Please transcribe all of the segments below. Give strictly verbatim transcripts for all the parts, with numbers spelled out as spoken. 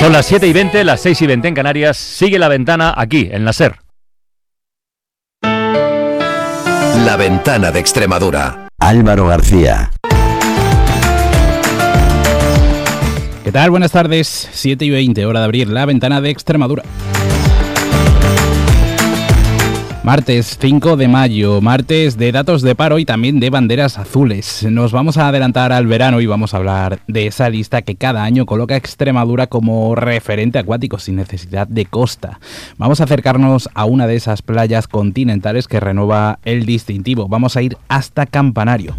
Son las siete y veinte, las seis y veinte en Canarias. Sigue La Ventana aquí, en la SER. La Ventana de Extremadura. Álvaro García. ¿Qué tal? Buenas tardes. siete y veinte, hora de abrir La Ventana de Extremadura. Martes cinco de mayo, martes de datos de paro y también de banderas azules. Nos vamos a adelantar al verano y vamos a hablar de esa lista que cada año coloca a Extremadura como referente acuático sin necesidad de costa. Vamos a acercarnos a una de esas playas continentales que renueva el distintivo. Vamos a ir hasta Campanario.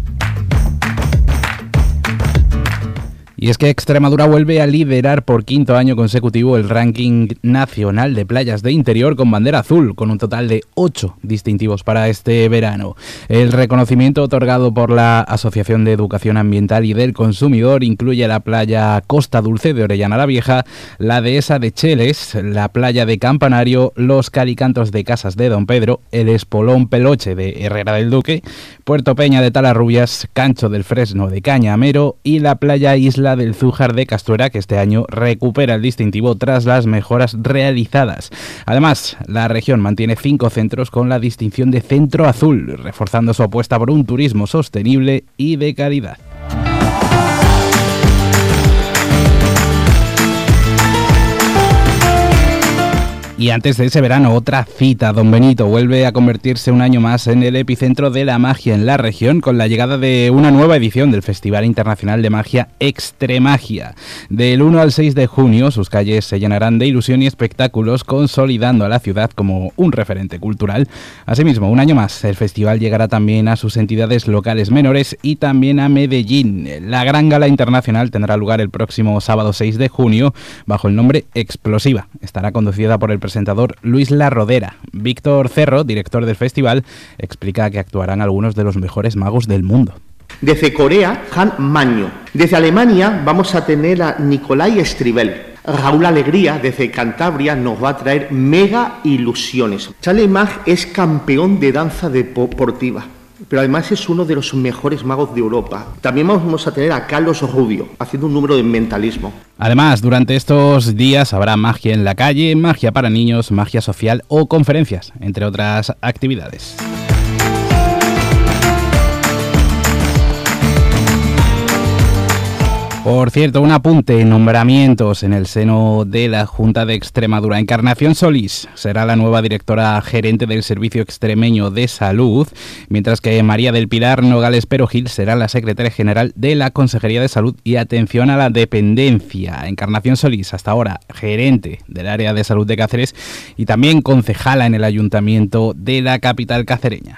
Y es que Extremadura vuelve a liderar por quinto año consecutivo el ranking nacional de playas de interior con bandera azul, con un total de ocho distintivos para este verano. El reconocimiento otorgado por la Asociación de Educación Ambiental y del Consumidor incluye la playa Costa Dulce de Orellana la Vieja, la dehesa de Cheles, la playa de Campanario, los calicantos de Casas de Don Pedro, el espolón Peloche de Herrera del Duque, Puerto Peña de Talarrubias, Cancho del Fresno de Cañamero y la playa Isla del Zújar de Castuera, que este año recupera el distintivo tras las mejoras realizadas. Además, la región mantiene cinco centros con la distinción de Centro Azul, reforzando su apuesta por un turismo sostenible y de calidad. Y antes de ese verano, otra cita. Don Benito vuelve a convertirse un año más en el epicentro de la magia en la región con la llegada de una nueva edición del Festival Internacional de Magia Extremagia. Del uno al seis de junio, sus calles se llenarán de ilusión y espectáculos, consolidando a la ciudad como un referente cultural. Asimismo, un año más, el festival llegará también a sus entidades locales menores y también a Medellín. La gran gala internacional tendrá lugar el próximo sábado seis de junio bajo el nombre Explosiva. Estará conducida por el presentador Luis La Rodera. Víctor Cerro, director del festival, explica que actuarán algunos de los mejores magos del mundo. Desde Corea, Han Maño. Desde Alemania vamos a tener a Nicolai Stribel. Raúl Alegría, desde Cantabria, nos va a traer mega ilusiones. Charlie Mag es campeón de danza deportiva, pero además es uno de los mejores magos de Europa. También vamos a tener a Carlos Rubio, haciendo un número de mentalismo. Además, durante estos días habrá magia en la calle, magia para niños, magia social o conferencias, entre otras actividades. Por cierto, un apunte, nombramientos en el seno de la Junta de Extremadura. Encarnación Solís será la nueva directora gerente del Servicio Extremeño de Salud, mientras que María del Pilar Nogales Perogil será la secretaria general de la Consejería de Salud y Atención a la Dependencia. Encarnación Solís, hasta ahora gerente del área de salud de Cáceres y también concejala en el Ayuntamiento de la capital cacereña.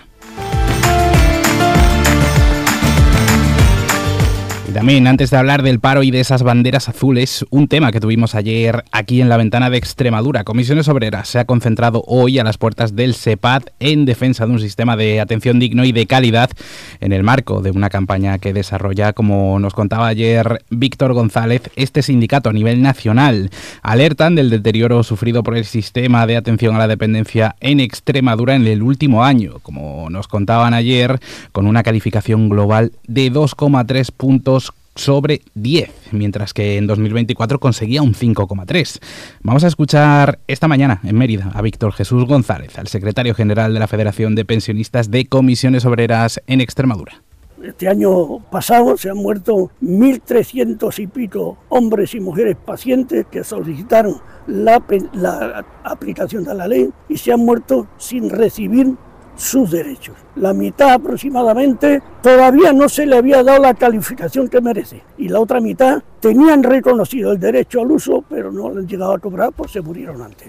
También, antes de hablar del paro y de esas banderas azules, un tema que tuvimos ayer aquí en La Ventana de Extremadura. Comisiones Obreras se ha concentrado hoy a las puertas del SEPAD en defensa de un sistema de atención digno y de calidad en el marco de una campaña que desarrolla, como nos contaba ayer Víctor González, este sindicato a nivel nacional. Alertan del deterioro sufrido por el sistema de atención a la dependencia en Extremadura en el último año, como nos contaban ayer, con una calificación global de dos coma tres puntos sobre diez, mientras que en dos mil veinticuatro conseguía un cinco coma tres. Vamos a escuchar esta mañana en Mérida a Víctor Jesús González, al secretario general de la Federación de Pensionistas de Comisiones Obreras en Extremadura. Este año pasado se han muerto mil trescientos y pico hombres y mujeres pacientes que solicitaron la, la aplicación de la ley y se han muerto sin recibir sus derechos. La mitad aproximadamente todavía no se le había dado la calificación que merece y la otra mitad tenían reconocido el derecho al uso pero no le han llegado a cobrar porque se murieron antes.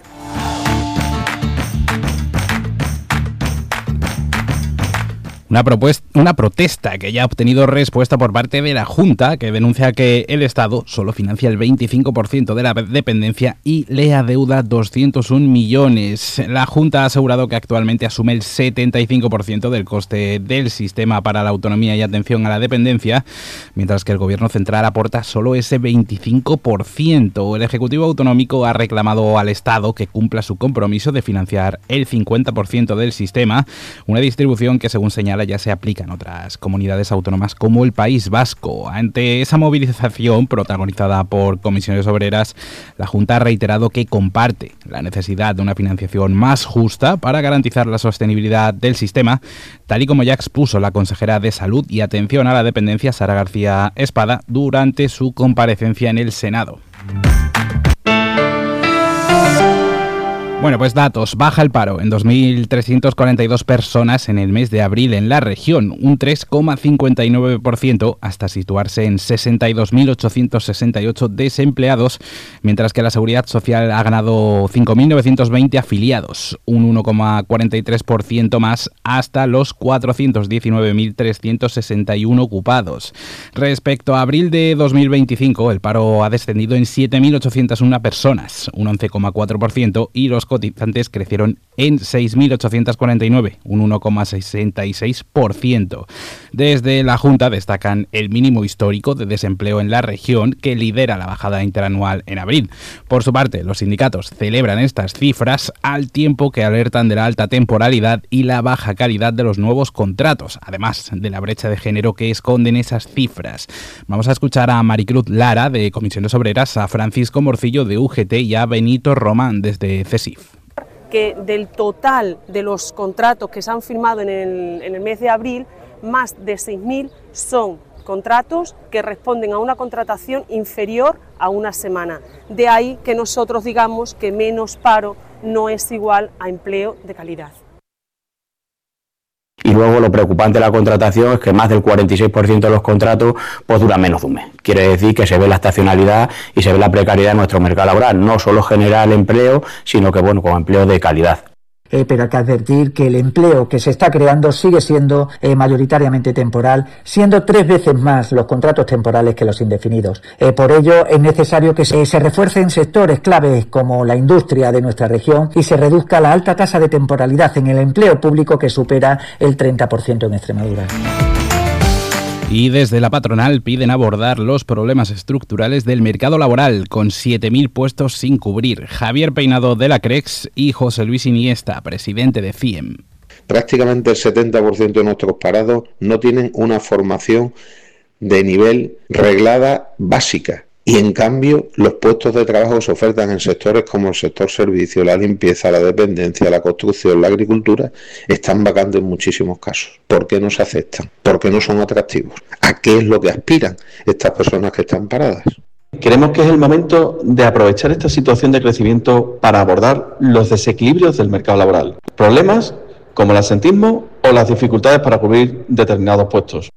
Una, propuesta, una protesta que ya ha obtenido respuesta por parte de la Junta, que denuncia que el Estado solo financia el veinticinco por ciento de la dependencia y le adeuda doscientos un millones. La Junta ha asegurado que actualmente asume el setenta y cinco por ciento del coste del sistema para la autonomía y atención a la dependencia, mientras que el Gobierno central aporta solo ese veinticinco por ciento. El Ejecutivo Autonómico ha reclamado al Estado que cumpla su compromiso de financiar el cincuenta por ciento del sistema, una distribución que, según señala señala ya se aplica en otras comunidades autónomas como el País Vasco. Ante esa movilización protagonizada por comisiones obreras, la Junta ha reiterado que comparte la necesidad de una financiación más justa para garantizar la sostenibilidad del sistema, tal y como ya expuso la consejera de Salud y Atención a la Dependencia, Sara García Espada, durante su comparecencia en el Senado. Bueno, pues datos. Baja el paro en dos mil trescientas cuarenta y dos personas en el mes de abril en la región, un tres coma cincuenta y nueve por ciento, hasta situarse en sesenta y dos mil ochocientos sesenta y ocho desempleados, mientras que la Seguridad Social ha ganado cinco mil novecientos veinte afiliados, un uno coma cuarenta y tres por ciento más, hasta los cuatrocientos diecinueve mil trescientos sesenta y uno ocupados. Respecto a abril de dos mil veinticinco, el paro ha descendido en siete mil ochocientas una personas, un once coma cuatro por ciento, y los cotizantes crecieron en seis mil ochocientos cuarenta y nueve, un uno coma sesenta y seis por ciento. Desde la Junta destacan el mínimo histórico de desempleo en la región, que lidera la bajada interanual en abril. Por su parte, los sindicatos celebran estas cifras al tiempo que alertan de la alta temporalidad y la baja calidad de los nuevos contratos, además de la brecha de género que esconden esas cifras. Vamos a escuchar a Maricruz Lara, de Comisiones Obreras, a Francisco Morcillo, de U G T, y a Benito Román, desde CESIF. Que del total de los contratos que se han firmado en el, en el mes de abril, más de seis mil son contratos que responden a una contratación inferior a una semana. De ahí que nosotros digamos que menos paro no es igual a empleo de calidad. Y luego lo preocupante de la contratación es que más del cuarenta y seis por ciento de los contratos pues duran menos de un mes. Quiere decir que se ve la estacionalidad y se ve la precariedad en nuestro mercado laboral. No solo genera el empleo, sino que bueno, como empleo de calidad. Eh, pero hay que advertir que el empleo que se está creando sigue siendo eh, mayoritariamente temporal, siendo tres veces más los contratos temporales que los indefinidos. Eh, por ello es necesario que se, se refuercen sectores claves como la industria de nuestra región y se reduzca la alta tasa de temporalidad en el empleo público, que supera el treinta por ciento en Extremadura. Y desde la patronal piden abordar los problemas estructurales del mercado laboral, con siete mil puestos sin cubrir. Javier Peinado, de la CREX, y José Luis Iniesta, presidente de C I E M. Prácticamente el setenta por ciento de nuestros parados no tienen una formación de nivel reglada básica. Y en cambio, los puestos de trabajo se ofertan en sectores como el sector servicio, la limpieza, la dependencia, la construcción, la agricultura, están vacantes en muchísimos casos. ¿Por qué no se aceptan? ¿Por qué no son atractivos? ¿A qué es lo que aspiran estas personas que están paradas? Creemos que es el momento de aprovechar esta situación de crecimiento para abordar los desequilibrios del mercado laboral. Problemas como el absentismo o las dificultades para cubrir determinados puestos.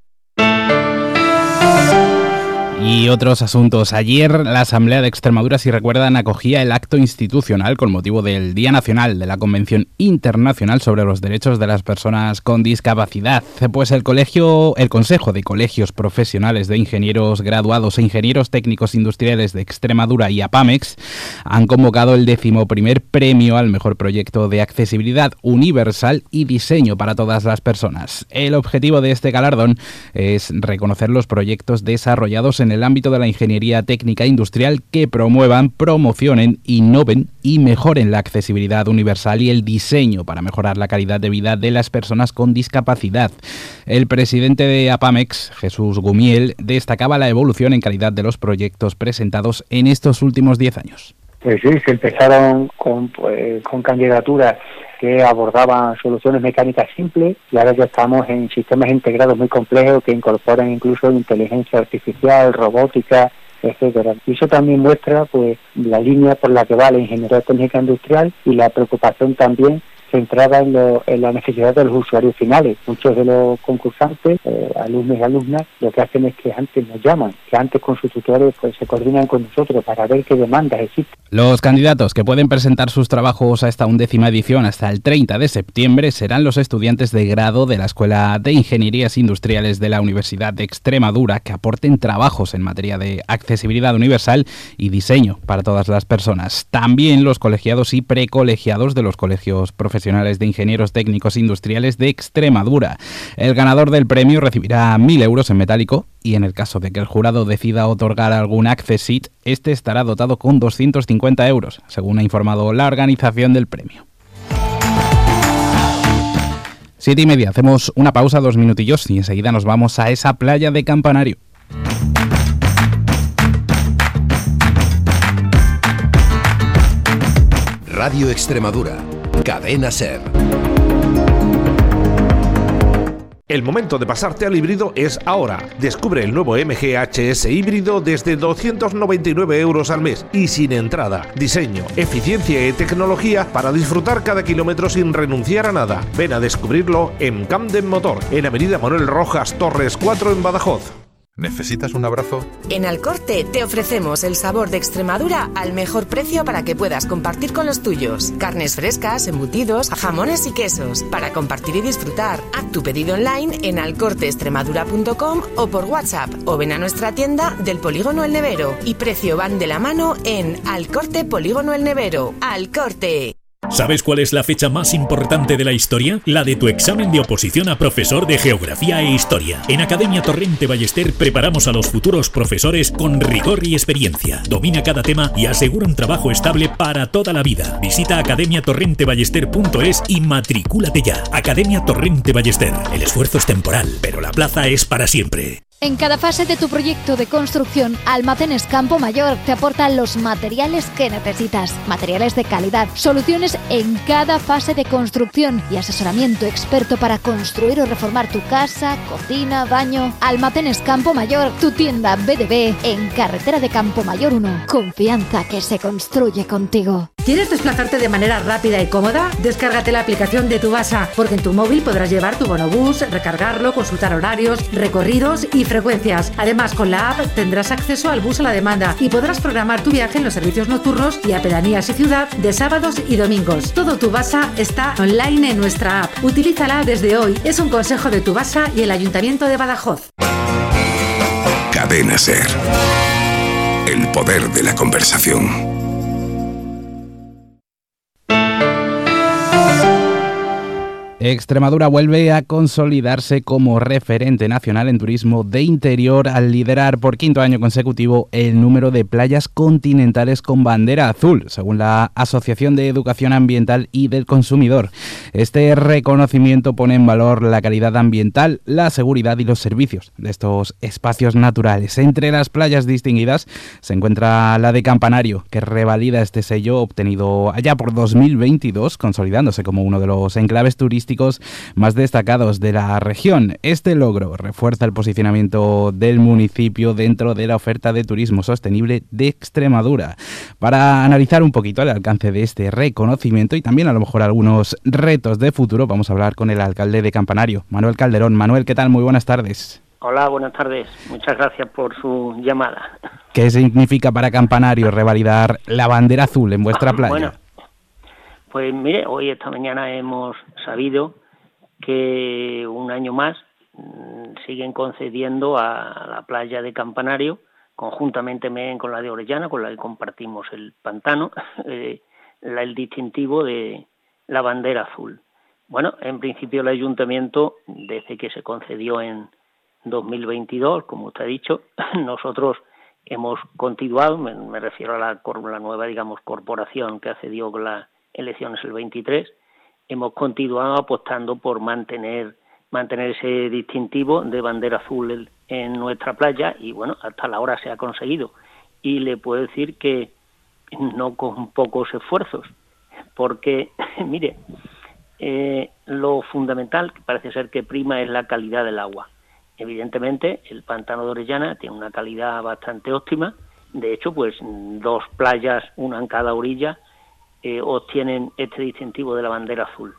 Y otros asuntos. Ayer la Asamblea de Extremadura, si recuerdan, acogía el acto institucional con motivo del Día Nacional de la Convención Internacional sobre los Derechos de las Personas con Discapacidad. Pues el colegio, el Consejo de Colegios Profesionales de Ingenieros Graduados e Ingenieros Técnicos Industriales de Extremadura y APAMEX han convocado el decimoprimer premio al mejor proyecto de accesibilidad universal y diseño para todas las personas. El objetivo de este galardón es reconocer los proyectos desarrollados en el ámbito de la ingeniería técnica industrial que promuevan, promocionen, innoven y mejoren la accesibilidad universal y el diseño para mejorar la calidad de vida de las personas con discapacidad. El presidente de APAMEX, Jesús Gumiel, destacaba la evolución en calidad de los proyectos presentados en estos últimos diez años. Pues sí, se empezaron con, pues, con candidaturas que abordaban soluciones mecánicas simples y ahora ya estamos en sistemas integrados muy complejos que incorporan incluso inteligencia artificial, robótica, etcétera. Y eso también muestra pues la línea por la que va la ingeniería técnica industrial y la preocupación también centrada en, lo, en la necesidad de los usuarios finales. Muchos de los concursantes, eh, alumnos y alumnas, lo que hacen es que antes nos llaman, que antes con sus tutores pues se coordinan con nosotros para ver qué demandas existen. Los candidatos que pueden presentar sus trabajos a esta undécima edición hasta el treinta de septiembre serán los estudiantes de grado de la Escuela de Ingenierías Industriales de la Universidad de Extremadura que aporten trabajos en materia de accesibilidad universal y diseño para todas las personas. También los colegiados y precolegiados de los colegios profesionales de Ingenieros Técnicos Industriales de Extremadura. El ganador del premio recibirá mil euros en metálico y en el caso de que el jurado decida otorgar algún Accessit, este estará dotado con doscientos cincuenta euros, según ha informado la organización del premio. Siete y media, hacemos una pausa, dos minutillos y enseguida nos vamos a esa playa de Campanario. Radio Extremadura, Cadena SER. El momento de pasarte al híbrido es ahora. Descubre el nuevo M G H S híbrido desde doscientos noventa y nueve euros al mes y sin entrada. Diseño, eficiencia y tecnología para disfrutar cada kilómetro sin renunciar a nada. Ven a descubrirlo en Camden Motor, en Avenida Manuel Rojas Torres cuatro en Badajoz. ¿Necesitas un abrazo? En Alcorte te ofrecemos el sabor de Extremadura al mejor precio para que puedas compartir con los tuyos. Carnes frescas, embutidos, jamones y quesos. Para compartir y disfrutar, haz tu pedido online en alcorte extremadura punto com o por WhatsApp o ven a nuestra tienda del Polígono El Nevero. Y precio van de la mano en Alcorte Polígono El Nevero. Alcorte. ¿Sabes cuál es la fecha más importante de la historia? La de tu examen de oposición a profesor de Geografía e Historia. En Academia Torrente Ballester preparamos a los futuros profesores con rigor y experiencia. Domina cada tema y asegura un trabajo estable para toda la vida. Visita academia torrente ballester punto es y matricúlate ya. Academia Torrente Ballester. El esfuerzo es temporal, pero la plaza es para siempre. En cada fase de tu proyecto de construcción, Almacenes Campo Mayor te aporta los materiales que necesitas. Materiales de calidad, soluciones en cada fase de construcción y asesoramiento experto para construir o reformar tu casa, cocina, baño. Almacenes Campo Mayor, tu tienda B dos B en Carretera de Campo Mayor uno. Confianza que se construye contigo. ¿Quieres desplazarte de manera rápida y cómoda? Descárgate la aplicación de Tubasa, porque en tu móvil podrás llevar tu bonobús, recargarlo, consultar horarios, recorridos y frecuencias. Además, con la app tendrás acceso al bus a la demanda y podrás programar tu viaje en los servicios nocturnos y a pedanías y ciudad de sábados y domingos. Todo Tubasa está online en nuestra app. Utilízala desde hoy. Es un consejo de Tubasa y el Ayuntamiento de Badajoz. Cadena SER. El poder de la conversación. Extremadura vuelve a consolidarse como referente nacional en turismo de interior al liderar por quinto año consecutivo el número de playas continentales con bandera azul, según la Asociación de Educación Ambiental y del Consumidor. Este reconocimiento pone en valor la calidad ambiental, la seguridad y los servicios de estos espacios naturales. Entre las playas distinguidas se encuentra la de Campanario, que revalida este sello obtenido allá por dos mil veintidós, consolidándose como uno de los enclaves turísticos más destacados de la región. Este logro refuerza el posicionamiento del municipio dentro de la oferta de turismo sostenible de Extremadura. Para analizar un poquito el alcance de este reconocimiento y también a lo mejor algunos retos de futuro, vamos a hablar con el alcalde de Campanario, Manuel Calderón. Manuel, ¿qué tal? Muy buenas tardes. Hola, buenas tardes. Muchas gracias por su llamada. ¿Qué significa para Campanario revalidar la bandera azul en vuestra playa? Bueno, pues mire, hoy esta mañana hemos sabido que un año más mmm, siguen concediendo a la playa de Campanario, conjuntamente con la de Orellana, con la que compartimos el pantano, eh, la, el distintivo de la bandera azul. Bueno, en principio el ayuntamiento, desde que se concedió en dos mil veintidós, como usted ha dicho, nosotros hemos continuado, me, me refiero a la, la nueva, digamos, corporación que accedió con las elecciones el veintitrés, hemos continuado apostando por mantener mantener ese distintivo de bandera azul en nuestra playa y bueno, hasta la hora se ha conseguido. Y le puedo decir que no con pocos esfuerzos, porque, mire, eh, lo fundamental que parece ser que prima es la calidad del agua. Evidentemente, el pantano de Orellana tiene una calidad bastante óptima. De hecho, pues dos playas, una en cada orilla, eh, obtienen este distintivo de la bandera azul.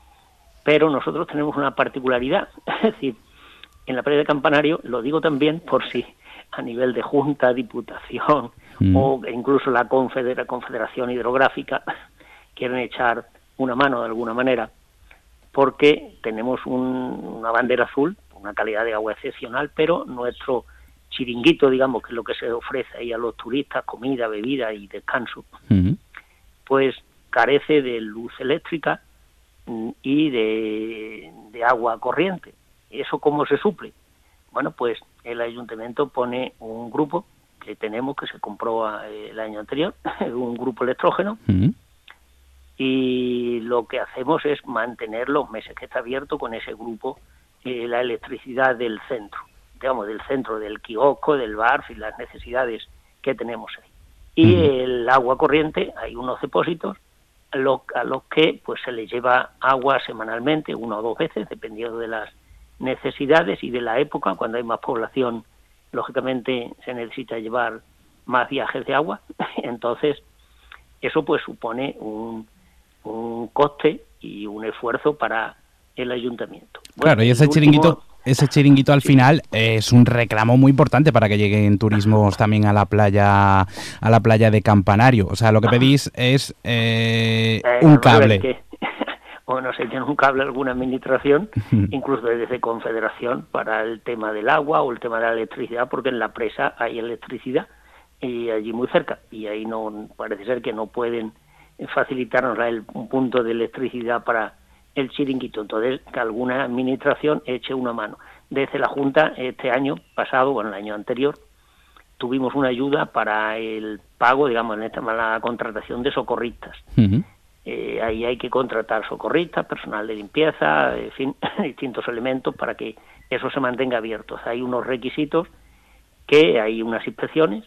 Pero nosotros tenemos una particularidad, es decir, en la playa de Campanario, lo digo también por si a nivel de Junta, Diputación mm. o incluso la confedera, Confederación Hidrográfica quieren echar una mano de alguna manera, porque tenemos un, una bandera azul, una calidad de agua excepcional, pero nuestro chiringuito, digamos, que es lo que se ofrece ahí a los turistas, comida, bebida y descanso, mm. pues carece de luz eléctrica y de, de agua corriente. ¿Eso cómo se suple? Bueno, pues el ayuntamiento pone un grupo que tenemos, que se compró el año anterior, un grupo electrógeno, mm. y lo que hacemos es mantener los meses que está abierto con ese grupo eh, la electricidad del centro, digamos, del centro, del kiosco, del bar, y las necesidades que tenemos ahí. Y el agua corriente, hay unos depósitos a los, a los que pues se les lleva agua semanalmente, una o dos veces, dependiendo de las necesidades y de la época. Cuando hay más población, lógicamente se necesita llevar más viajes de agua. Entonces, eso pues supone un, un coste y un esfuerzo para el ayuntamiento. Bueno, claro, y ese último... chiringuito... Ese chiringuito al final es un reclamo muy importante para que lleguen turismos también a la playa a la playa de Campanario. O sea, lo que pedís es eh, eh, un cable. Que, o nos echen un cable a alguna administración, incluso desde Confederación, para el tema del agua o el tema de la electricidad, porque en la presa hay electricidad y allí muy cerca. Y ahí no parece ser que no pueden facilitarnos el, un punto de electricidad para el chiringuito. Entonces, que alguna administración eche una mano. Desde la Junta, este año pasado, bueno, el año anterior, tuvimos una ayuda para el pago, digamos, en esta la contratación de socorristas. Uh-huh. Eh, ahí hay que contratar socorristas, personal de limpieza, en fin, distintos elementos para que eso se mantenga abierto. O sea, hay unos requisitos, que hay unas inspecciones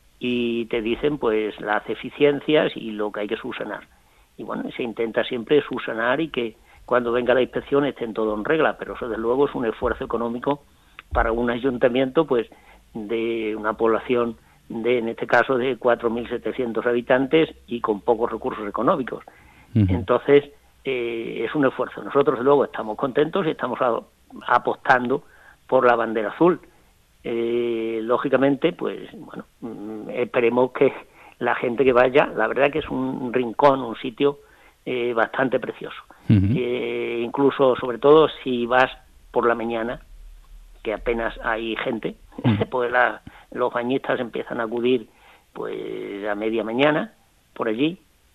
y te dicen, pues, las deficiencias y lo que hay que subsanar. Y bueno, se intenta siempre subsanar y que cuando venga la inspección estén todo en regla, pero eso desde luego es un esfuerzo económico para un ayuntamiento pues de una población de, en este caso, de cuatro mil setecientos habitantes y con pocos recursos económicos. Uh-huh. Entonces, eh, es un esfuerzo. Nosotros desde luego estamos contentos y estamos a, apostando por la bandera azul. Eh, lógicamente, pues bueno, esperemos que la gente que vaya, la verdad que es un rincón, un sitio eh, bastante precioso. Uh-huh. Eh, incluso, sobre todo, si vas por la mañana, que apenas hay gente, uh-huh. pues la, los bañistas empiezan a acudir pues a media mañana por allí,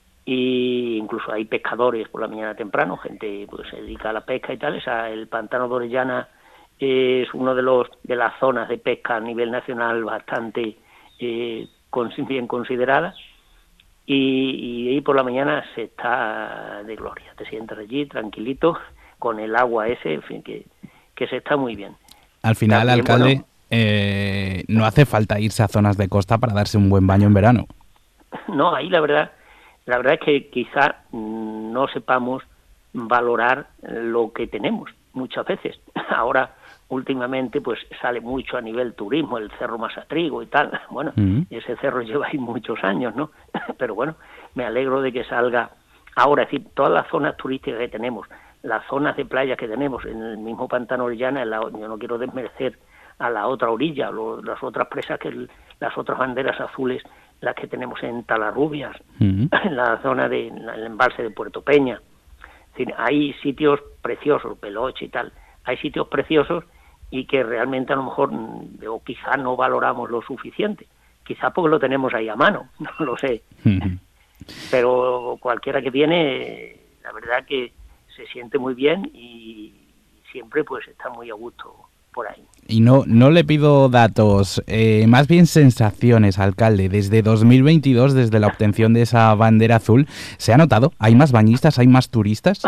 y incluso hay pescadores por la mañana temprano, gente pues se dedica a la pesca y tal. Esa, el pantano de Orellana es uno de los de las zonas de pesca a nivel nacional bastante eh, bien considerada. Y, y ahí por la mañana se está de gloria, te sientas allí tranquilito con el agua ese, en fin, que, que se está muy bien. Al final, también, alcalde, bueno, eh, no hace falta irse a zonas de costa para darse un buen baño en verano. No, ahí la verdad, la verdad es que quizá no sepamos valorar lo que tenemos muchas veces. Ahora, últimamente, pues sale mucho a nivel turismo, el Cerro Masatrigo y tal. Bueno, uh-huh. ese cerro lleva ahí muchos años, ¿no? Pero bueno, me alegro de que salga ahora. Es decir, todas las zonas turísticas que tenemos, las zonas de playa que tenemos, en el mismo pantano Orellana, en la, yo no quiero desmerecer a la otra orilla, lo, las otras presas, que el, las otras banderas azules, las que tenemos en Talarrubias, uh-huh. en la zona del de, embalse de Puerto Peña. Es decir, hay sitios preciosos, Peloche y tal, hay sitios preciosos y que realmente a lo mejor, o quizá no valoramos lo suficiente, quizá porque lo tenemos ahí a mano, no lo sé. Uh-huh. Pero cualquiera que viene, la verdad que se siente muy bien y siempre pues está muy a gusto por ahí. Y no no le pido datos, eh, más bien sensaciones, alcalde. Desde dos mil veintidós, desde la obtención de esa bandera azul, ¿se ha notado? ¿Hay más bañistas? ¿Hay más turistas?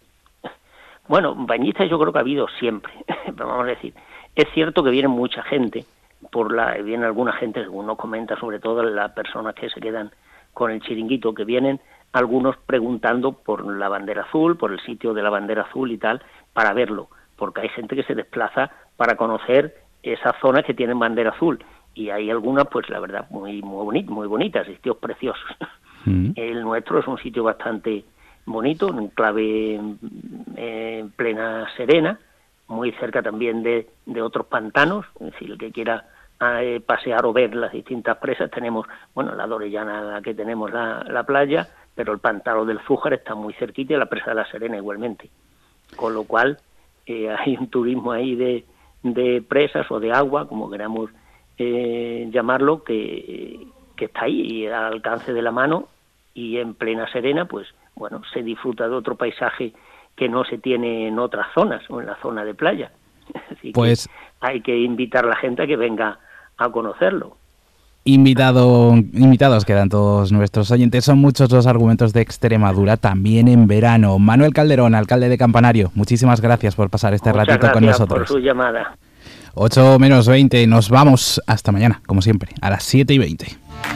Bueno, bañistas yo creo que ha habido siempre, vamos a decir. Es cierto que viene mucha gente, por la viene alguna gente, uno comenta sobre todo las personas que se quedan con el chiringuito, que vienen algunos preguntando por la bandera azul, por el sitio de la bandera azul y tal, para verlo, porque hay gente que se desplaza para conocer esas zonas que tienen bandera azul, y hay algunas, pues la verdad, muy muy, bonit, muy bonitas, sitios preciosos. Mm. El nuestro es un sitio bastante bonito, en clave en plena Serena, muy cerca también de, de otros pantanos. Es decir, el que quiera eh, pasear o ver las distintas presas, tenemos, bueno, la de Orellana, la que tenemos la, la playa, pero el pantano del Zújar está muy cerquita y la presa de la Serena igualmente. Con lo cual, eh, hay un turismo ahí de, de presas o de agua, como queramos eh, llamarlo, que, que está ahí y al alcance de la mano, y en plena Serena, pues, bueno, se disfruta de otro paisaje que no se tiene en otras zonas o en la zona de playa. Así pues que hay que invitar a la gente a que venga a conocerlo. Invitado, invitados quedan todos nuestros oyentes. Son muchos los argumentos de Extremadura también en verano. Manuel Calderón, alcalde de Campanario, muchísimas gracias por pasar este Muchas ratito con nosotros. Por su llamada. ocho menos veinte, nos vamos hasta mañana, como siempre, a las siete y veinte.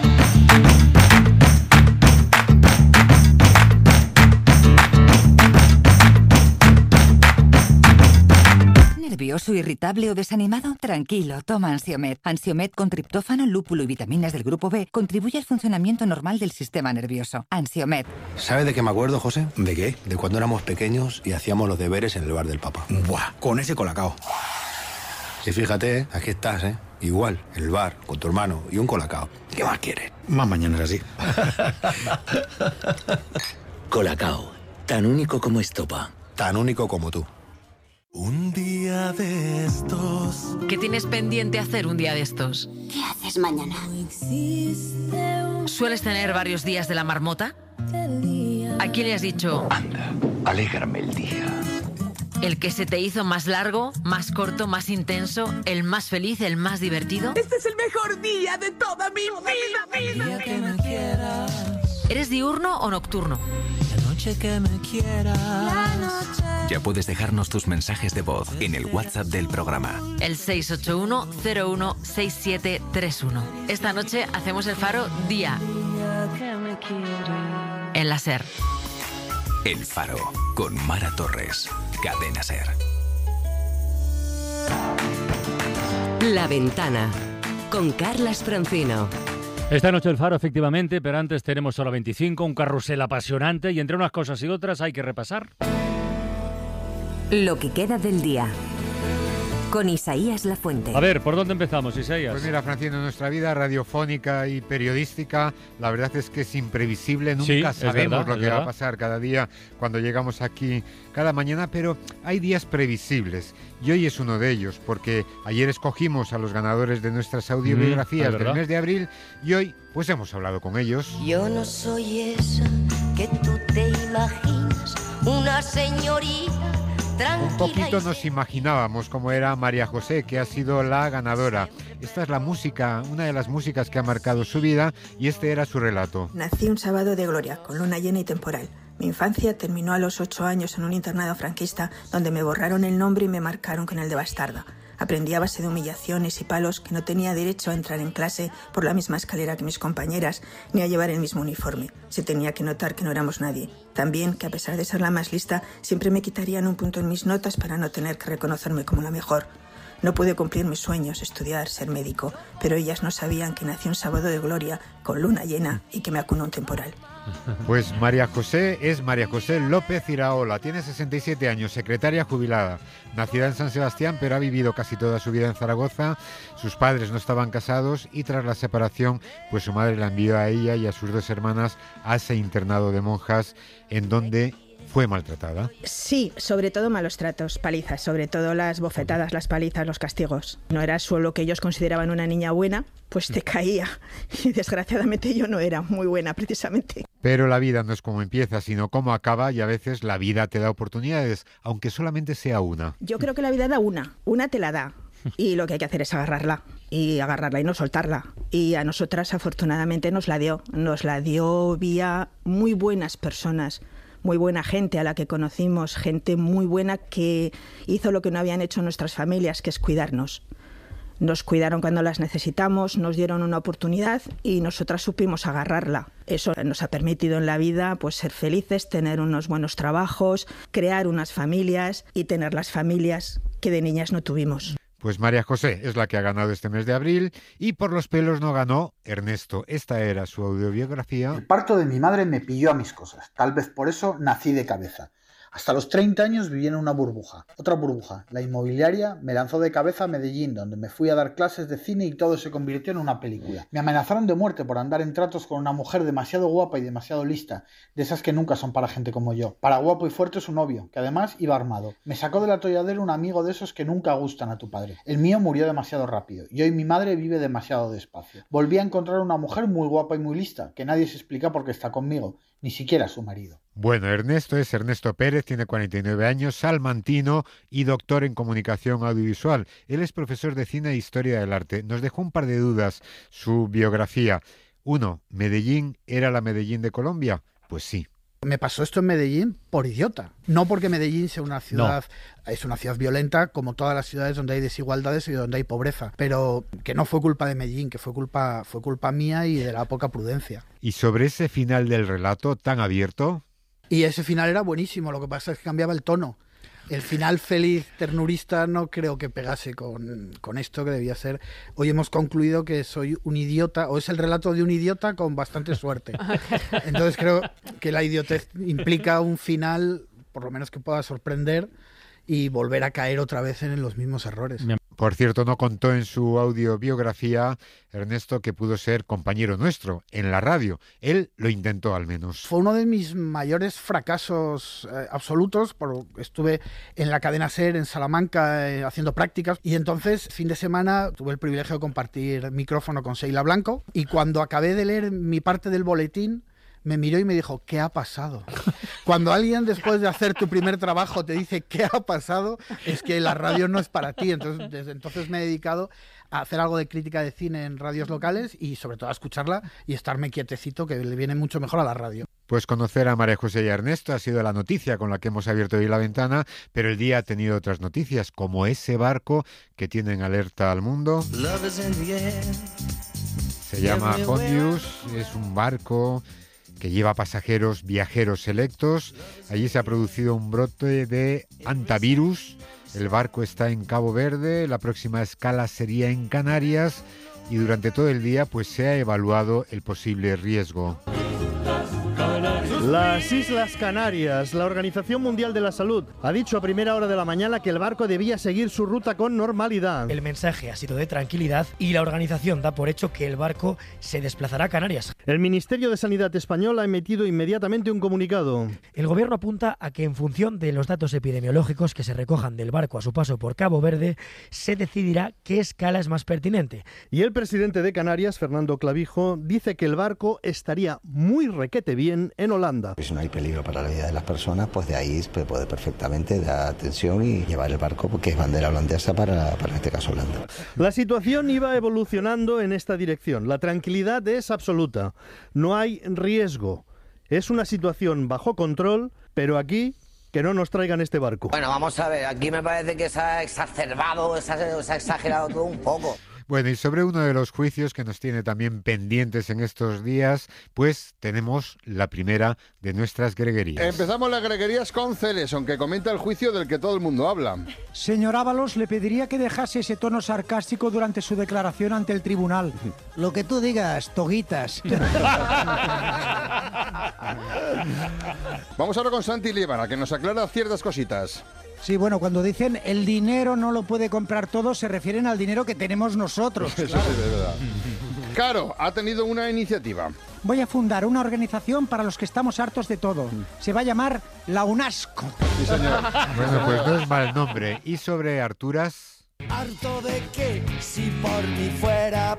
¿Nervioso, irritable o desanimado? Tranquilo, toma Ansiomed. Ansiomed con triptófano, lúpulo y vitaminas del grupo B contribuye al funcionamiento normal del sistema nervioso. Ansiomed. ¿Sabe de qué me acuerdo, José? ¿De qué? De cuando éramos pequeños y hacíamos los deberes en el bar del papá. ¡Buah! Con ese colacao. Y fíjate, ¿eh? Aquí estás, ¿eh? Igual, en el bar, con tu hermano y un colacao. ¿Qué más quieres? Más mañanas así. Colacao, tan único como estopa. Tan único como tú. Un día de estos. ¿Qué tienes pendiente hacer un día de estos? ¿Qué haces mañana? ¿Sueles tener varios días de la marmota? ¿A quién le has dicho? Anda, alégrame el día. ¿El que se te hizo más largo, más corto, más intenso, el más feliz, el más divertido? Este es el mejor día de toda mi vida, vida. Que me quieras. ¿Eres diurno o nocturno? La noche que me quieras. La noche. Ya puedes dejarnos tus mensajes de voz en el WhatsApp del programa. El seis ocho uno cero uno seis siete tres uno. Esta noche hacemos el Faro día. En la SER. El Faro, con Mara Torres. Cadena SER. La Ventana, con Carlas Francino. Esta noche el Faro, efectivamente, pero antes tenemos Hora veinticinco, un carrusel apasionante y entre unas cosas y otras hay que repasar. Lo que queda del día. Con Isaías Lafuente. A ver, ¿por dónde empezamos, Isaías? Pues mira, Francino, nuestra vida radiofónica y periodística, la verdad es que es imprevisible, nunca sí, sabemos verdad, lo que va a pasar cada día cuando llegamos aquí cada mañana, pero hay días previsibles y hoy es uno de ellos, porque ayer escogimos a los ganadores de nuestras audiobiografías mm, del mes de abril y hoy pues hemos hablado con ellos. Yo no soy esa que tú te imaginas, una señorita. Un poquito nos imaginábamos cómo era María José, que ha sido la ganadora. Esta es la música, una de las músicas que ha marcado su vida y este era su relato. Nací un sábado de gloria, con luna llena y temporal. Mi infancia terminó a los ocho años en un internado franquista donde me borraron el nombre y me marcaron con el de bastarda. Aprendí a base de humillaciones y palos que no tenía derecho a entrar en clase por la misma escalera que mis compañeras, ni a llevar el mismo uniforme. Se tenía que notar que no éramos nadie. También que a pesar de ser la más lista, siempre me quitarían un punto en mis notas para no tener que reconocerme como la mejor. No pude cumplir mis sueños, estudiar, ser médico, pero ellas no sabían que nací un sábado de gloria, con luna llena y que me acunó un temporal. Pues María José es María José López Iraola, tiene sesenta y siete años, secretaria jubilada, nacida en San Sebastián, pero ha vivido casi toda su vida en Zaragoza. Sus padres no estaban casados y tras la separación, pues su madre la envió a ella y a sus dos hermanas a ese internado de monjas en donde fue maltratada. Sí, sobre todo malos tratos, palizas, sobre todo las bofetadas, las palizas, los castigos. No era solo que ellos consideraban una niña buena, pues te caía. Y desgraciadamente yo no era muy buena, precisamente. Pero la vida no es como empieza, sino cómo acaba, y a veces la vida te da oportunidades, aunque solamente sea una. Yo creo que la vida da una, una te la da. Y lo que hay que hacer es agarrarla, y agarrarla y no soltarla. Y a nosotras afortunadamente nos la dio, nos la dio vía muy buenas personas, muy buena gente a la que conocimos, gente muy buena que hizo lo que no habían hecho nuestras familias, que es cuidarnos. Nos cuidaron cuando las necesitamos, nos dieron una oportunidad y nosotras supimos agarrarla. Eso nos ha permitido en la vida pues ser felices, tener unos buenos trabajos, crear unas familias y tener las familias que de niñas no tuvimos. Pues María José es la que ha ganado este mes de abril y por los pelos no ganó Ernesto. Esta era su autobiografía. El parto de mi madre me pilló a mis cosas. Tal vez por eso nací de cabeza. Hasta los treinta años viví en una burbuja. Otra burbuja, la inmobiliaria, me lanzó de cabeza a Medellín, donde me fui a dar clases de cine y todo se convirtió en una película. Me amenazaron de muerte por andar en tratos con una mujer demasiado guapa y demasiado lista, de esas que nunca son para gente como yo. Para guapo y fuerte su novio, que además iba armado. Me sacó del atolladero un amigo de esos que nunca gustan a tu padre. El mío murió demasiado rápido, y hoy mi madre vive demasiado despacio. Volví a encontrar una mujer muy guapa y muy lista, que nadie se explica por qué está conmigo, ni siquiera su marido. Bueno, Ernesto es Ernesto Pérez, tiene cuarenta y nueve años, salmantino y doctor en comunicación audiovisual. Él es profesor de cine e historia del arte. Nos dejó un par de dudas su biografía. Uno, ¿Medellín era la Medellín de Colombia? Pues sí. Me pasó esto en Medellín por idiota. No porque Medellín sea una ciudad, no. Es una ciudad violenta como todas las ciudades donde hay desigualdades y donde hay pobreza, pero que no fue culpa de Medellín, que fue culpa, fue culpa mía y de la poca prudencia. ¿Y sobre ese final del relato tan abierto? Y ese final era buenísimo, lo que pasa es que cambiaba el tono. El final feliz, ternurista, no creo que pegase con, con esto que debía ser. Hoy hemos concluido que soy un idiota, o es el relato de un idiota con bastante suerte. Entonces creo que la idiotez implica un final, por lo menos que pueda sorprender, y volver a caer otra vez en los mismos errores. Por cierto, no contó en su audiobiografía, Ernesto, que pudo ser compañero nuestro en la radio. Él lo intentó al menos. Fue uno de mis mayores fracasos eh, absolutos. Por, estuve en la cadena SER en Salamanca eh, haciendo prácticas y entonces, fin de semana, tuve el privilegio de compartir micrófono con Sheila Blanco y cuando acabé de leer mi parte del boletín, me miró y me dijo, ¿qué ha pasado? Cuando alguien después de hacer tu primer trabajo te dice ¿qué ha pasado? Es que la radio no es para ti. Entonces, desde entonces me he dedicado a hacer algo de crítica de cine en radios locales y sobre todo a escucharla y estarme quietecito, que le viene mucho mejor a la radio. Pues conocer a María José y a Ernesto ha sido la noticia con la que hemos abierto hoy la ventana, pero el día ha tenido otras noticias, como ese barco que tiene en alerta al mundo. Se llama Hondius, es un barco que lleva pasajeros viajeros selectos. Allí se ha producido un brote de hantavirus. El barco está en Cabo Verde, la próxima escala sería en Canarias y durante todo el día pues se ha evaluado el posible riesgo. Las Islas Canarias, la Organización Mundial de la Salud, ha dicho a primera hora de la mañana que el barco debía seguir su ruta con normalidad. El mensaje ha sido de tranquilidad y la organización da por hecho que el barco se desplazará a Canarias. El Ministerio de Sanidad español ha emitido inmediatamente un comunicado. El gobierno apunta a que en función de los datos epidemiológicos que se recojan del barco a su paso por Cabo Verde, se decidirá qué escala es más pertinente. Y el presidente de Canarias, Fernando Clavijo, dice que el barco estaría muy requete bien en Holanda. Si no hay peligro para la vida de las personas, pues de ahí se puede perfectamente dar atención y llevar el barco, porque es bandera holandesa para, para en este caso Holanda. La situación iba evolucionando en esta dirección. La tranquilidad es absoluta. No hay riesgo. Es una situación bajo control, pero aquí que no nos traigan este barco. Bueno, vamos a ver. Aquí me parece que se ha exacerbado, se ha, se ha exagerado todo un poco. Bueno, y sobre uno de los juicios que nos tiene también pendientes en estos días, pues tenemos la primera de nuestras greguerías. Empezamos las greguerías con Celeson, que comenta el juicio del que todo el mundo habla. Señor Ábalos, le pediría que dejase ese tono sarcástico durante su declaración ante el tribunal. Lo que tú digas, toguitas. Vamos ahora con Santi Líbana, que nos aclara ciertas cositas. Sí, bueno, cuando dicen el dinero no lo puede comprar todo, se refieren al dinero que tenemos nosotros. Eso claro. sí, de verdad. Caro ha tenido una iniciativa. Voy a fundar una organización para los que estamos hartos de todo. Se va a llamar la UNASCO. Sí, señor. Bueno, pues no es mal nombre. ¿Y sobre Arturas? Harto de que si por mí fuera,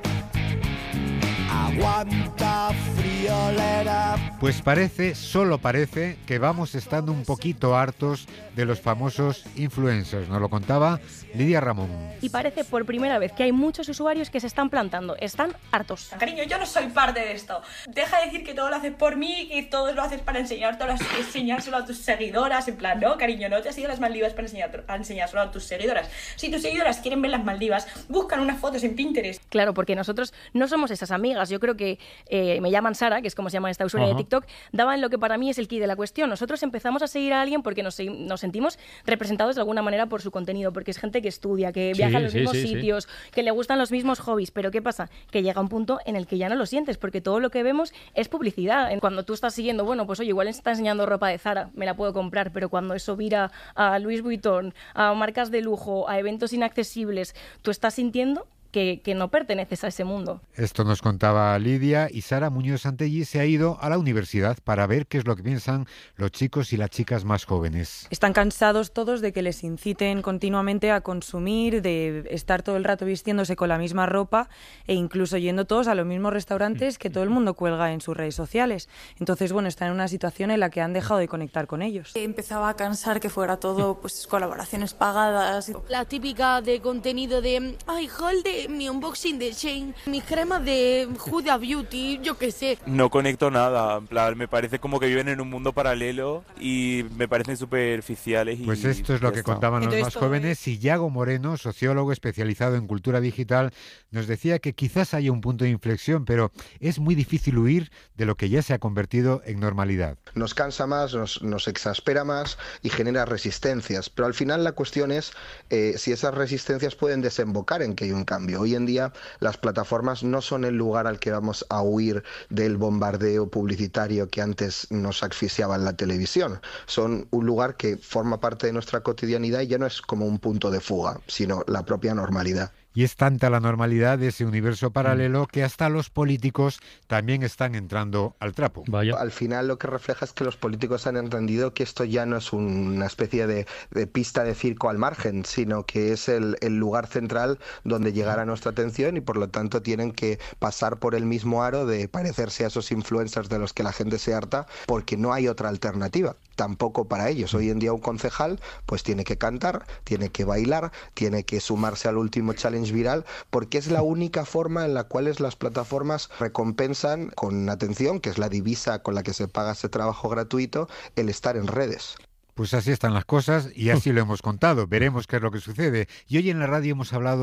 aguanta friolera. Pues parece, solo parece, que vamos estando un poquito hartos de los famosos influencers. Nos lo contaba Lidia Ramón. Y parece por primera vez que hay muchos usuarios que se están plantando, están hartos. Cariño, yo no soy parte de esto. Deja de decir que todo lo haces por mí, que todo lo haces para enseñártelo, enseñárselo a tus seguidoras. En plan, no, cariño, no te has ido a las Maldivas para enseñar, a enseñárselo a tus seguidoras. Si tus seguidoras quieren ver las Maldivas, buscan unas fotos en Pinterest. Claro, porque nosotros no somos esas amigas. Yo creo que eh, me llaman Sara, que es como se llama esta usuaria de TikTok, daban lo que para mí es el key de la cuestión. Nosotros empezamos a seguir a alguien porque nos, nos sentimos representados de alguna manera por su contenido, porque es gente que estudia, que viaja sí, a los sí, mismos sí, sitios, sí. que le gustan los mismos hobbies. Pero ¿qué pasa? Que llega un punto en el que ya no lo sientes, porque todo lo que vemos es publicidad. Cuando tú estás siguiendo, bueno, pues oye, igual está enseñando ropa de Zara, me la puedo comprar, pero cuando eso vira a Louis Vuitton, a marcas de lujo, a eventos inaccesibles, tú estás sintiendo que, que no perteneces a ese mundo. Esto nos contaba Lidia, y Sara Muñoz Santelli se ha ido a la universidad para ver qué es lo que piensan los chicos y las chicas más jóvenes. Están cansados todos de que les inciten continuamente a consumir, de estar todo el rato vistiéndose con la misma ropa e incluso yendo todos a los mismos restaurantes que todo el mundo cuelga en sus redes sociales. Entonces, bueno, están en una situación en la que han dejado de conectar con ellos. Empezaba a cansar que fuera todo pues colaboraciones pagadas. La típica de contenido de ay, haul de mi unboxing de Shein, mi crema de Huda Beauty, yo qué sé. No conecto nada, en plan, me parece como que viven en un mundo paralelo y me parecen superficiales. Y pues esto es lo que está. contaban los Entonces, más jóvenes, y Yago Moreno, sociólogo especializado en cultura digital, nos decía que quizás haya un punto de inflexión, pero es muy difícil huir de lo que ya se ha convertido en normalidad. Nos cansa más, nos, nos exaspera más y genera resistencias, pero al final la cuestión es eh, si esas resistencias pueden desembocar en que hay un cambio. Hoy en día las plataformas no son el lugar al que vamos a huir del bombardeo publicitario que antes nos asfixiaba en la televisión. Son un lugar que forma parte de nuestra cotidianidad y ya no es como un punto de fuga, sino la propia normalidad. Y es tanta la normalidad de ese universo paralelo que hasta los políticos también están entrando al trapo. Vaya. Al final lo que refleja es que los políticos han entendido que esto ya no es una especie de, de pista de circo al margen, sino que es el, el lugar central donde llegará nuestra atención, y por lo tanto tienen que pasar por el mismo aro de parecerse a esos influencers de los que la gente se harta, porque no hay otra alternativa. Tampoco para ellos. Hoy en día un concejal pues tiene que cantar, tiene que bailar, tiene que sumarse al último challenge viral, porque es la única forma en la cual las plataformas recompensan con atención, que es la divisa con la que se paga ese trabajo gratuito, el estar en redes. Pues así están las cosas y así lo hemos contado. Veremos qué es lo que sucede. Y hoy en la radio hemos hablado